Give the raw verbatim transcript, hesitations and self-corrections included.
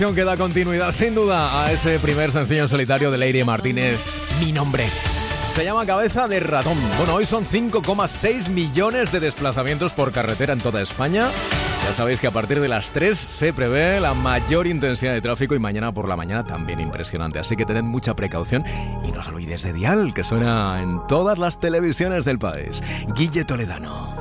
Que da continuidad sin duda a ese primer sencillo en solitario de Leire Martínez, Mi Nombre. Se llama Cabeza de Ratón. Bueno, hoy son cinco coma seis millones de desplazamientos por carretera en toda España. Ya sabéis que a partir de las tres se prevé la mayor intensidad de tráfico y mañana por la mañana también impresionante. Así que tened mucha precaución y no os olvidéis de Dial, que suena en todas las televisiones del país. Guille Toledano.